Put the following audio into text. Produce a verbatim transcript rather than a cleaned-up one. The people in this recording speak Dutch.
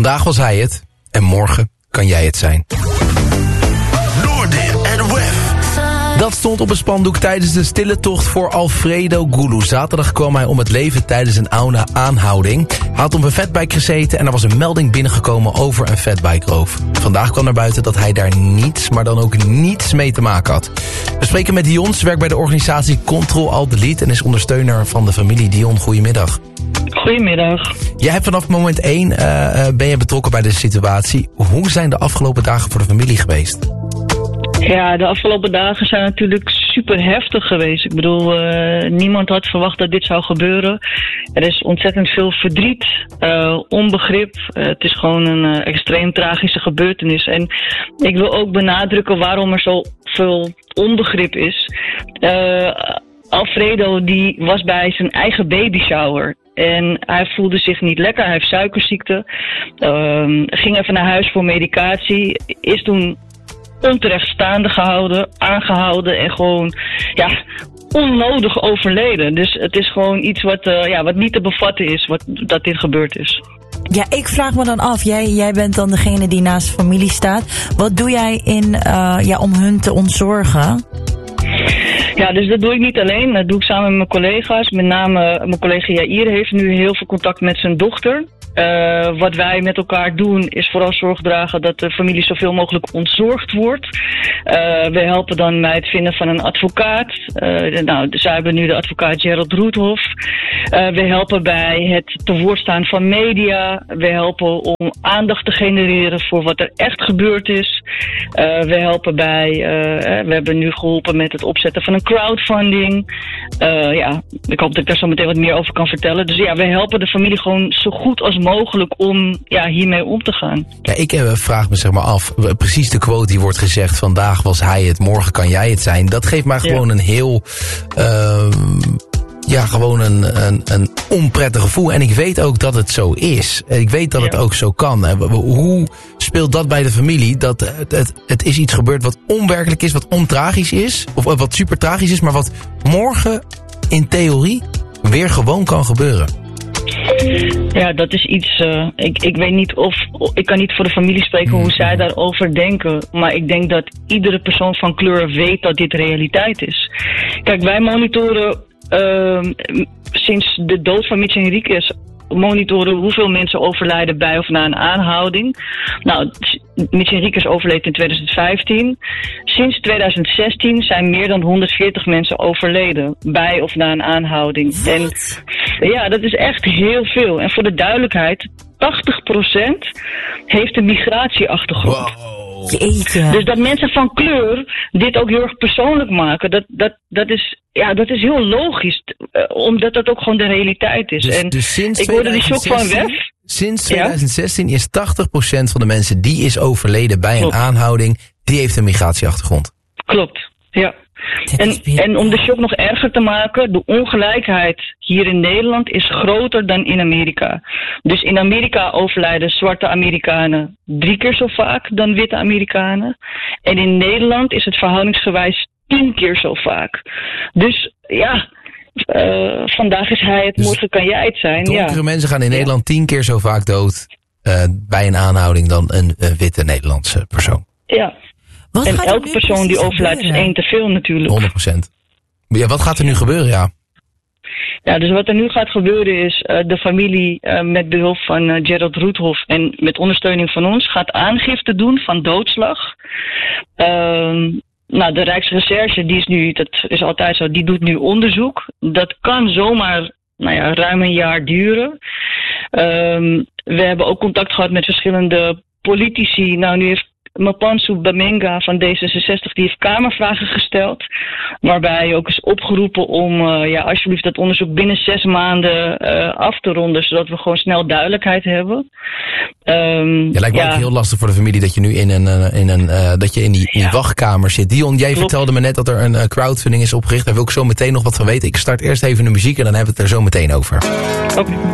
Vandaag was hij het en morgen kan jij het zijn. Noordin en Wef. Dat stond op een spandoek tijdens de stille tocht voor Alfredo Gulu. Zaterdag kwam hij om het leven tijdens een oude aanhouding. Hij had op een fatbike gezeten en er was een melding binnengekomen over een fatbike-roof. Vandaag kwam naar buiten dat hij daar niets, maar dan ook niets mee te maken had. We spreken met Dion, ze werkt bij de organisatie Control-Alt-Delete en is ondersteuner van de familie. Dion, goedemiddag. Goedemiddag. Jij hebt vanaf moment één uh, uh, ben je betrokken bij de situatie. Hoe zijn de afgelopen dagen voor de familie geweest? Ja, de afgelopen dagen zijn natuurlijk super heftig geweest. Ik bedoel, uh, niemand had verwacht dat dit zou gebeuren. Er is ontzettend veel verdriet, uh, onbegrip. Uh, het is gewoon een uh, extreem tragische gebeurtenis. En ik wil ook benadrukken waarom er zo veel onbegrip is. Uh, Alfredo die was bij zijn eigen babyshower. En hij voelde zich niet lekker, hij heeft suikerziekte. Uh, ging even naar huis voor medicatie. Is toen onterecht staande gehouden, aangehouden en gewoon ja, onnodig overleden. Dus het is gewoon iets wat, uh, ja, wat niet te bevatten is, wat, dat dit gebeurd is. Ja, ik vraag me dan af, jij, jij bent dan degene die naast de familie staat. Wat doe jij in, uh, ja, om hun te ontzorgen? Ja, dus dat doe ik niet alleen. Dat doe ik samen met mijn collega's. Met name mijn collega Jair heeft nu heel veel contact met zijn dochter. Uh, wat wij met elkaar doen is vooral zorg dragen dat de familie zoveel mogelijk ontzorgd wordt. Uh, we helpen dan bij het vinden van een advocaat. Uh, nou, dus zij hebben nu de advocaat Gerald Roethoff. Uh, we helpen bij het te woord staan van media. We helpen om aandacht te genereren voor wat er echt gebeurd is. Uh, we helpen bij, uh, we hebben nu geholpen met het opzetten van een crowdfunding. Uh, ja, ik hoop dat ik daar zo meteen wat meer over kan vertellen. Dus ja, we helpen de familie gewoon zo goed als mogelijk om ja, hiermee om te gaan. Ja, ik uh, vraag me zeg maar af, precies de quote die wordt gezegd, vandaag was hij het, morgen kan jij het zijn. Dat geeft mij gewoon ja. een heel, uh, ja, gewoon een, een, een onprettig gevoel. En ik weet ook dat het zo is. Ik weet dat ja. het ook zo kan. Hoe speelt dat bij de familie? Dat het, het, het is iets gebeurd wat onwerkelijk is, wat ontragisch is, of wat super tragisch is, maar wat morgen in theorie weer gewoon kan gebeuren. Ja, dat is iets, uh, ik, ik weet niet of, ik kan niet voor de familie spreken hoe zij daarover denken. Maar ik denk dat iedere persoon van kleur weet dat dit realiteit is. Kijk, wij monitoren uh, sinds de dood van Mitch Henriquez monitoren hoeveel mensen overlijden bij of na een aanhouding. Nou, Mitch Henriquez overleed in twintig vijftien. Sinds twintig zestien zijn meer dan honderdveertig mensen overleden bij of na een aanhouding. Wat? En ja, dat is echt heel veel. En voor de duidelijkheid, tachtig procent heeft een migratieachtergrond. Wow. Jeetje. Dus dat mensen van kleur dit ook heel erg persoonlijk maken, dat, dat, dat, is, ja, dat is heel logisch. Uh, omdat dat ook gewoon de realiteit is. Dus, en dus sinds ik hoorde die shock van Wef. Sinds twintig zestien ja? is tachtig procent van de mensen die is overleden bij Klopt. een aanhouding, die heeft een migratieachtergrond. Klopt, ja. En, en om de shock nog erger te maken, de ongelijkheid hier in Nederland is groter dan in Amerika. Dus in Amerika overlijden zwarte Amerikanen drie keer zo vaak dan witte Amerikanen. En in Nederland is het verhoudingsgewijs tien keer zo vaak. Dus ja, uh, vandaag is hij het, dus morgen kan jij het zijn. Donkere ja. mensen gaan in Nederland tien keer zo vaak dood uh, bij een aanhouding dan een uh, witte Nederlandse persoon. Ja. Wat en elke persoon die overlijdt is één te veel natuurlijk. honderd procent. Ja, wat gaat er nu gebeuren, ja? Ja, dus wat er nu gaat gebeuren is, uh, de familie uh, met behulp van uh, Gerald Roethoff en met ondersteuning van ons gaat aangifte doen van doodslag. Uh, nou, de Rijksrecherche, die is nu, dat is altijd zo, die doet nu onderzoek. Dat kan zomaar, nou ja, ruim een jaar duren. Uh, we hebben ook contact gehad met verschillende politici. Nou, nu heeft Mapansu Bamenga van D zesenzestig, die heeft kamervragen gesteld. Waarbij ook is opgeroepen om uh, ja, alsjeblieft dat onderzoek binnen zes maanden uh, af te ronden. Zodat we gewoon snel duidelijkheid hebben. Um, ja, lijkt me ja. ook heel lastig voor de familie dat je nu in een, uh, in een, uh, dat je in die, in die ja. wachtkamer zit. Dion, jij Klopt. vertelde me net dat er een uh, crowdfunding is opgericht. Daar wil ik zo meteen nog wat van weten. Ik start eerst even de muziek en dan hebben we het er zo meteen over. Oké. Okay.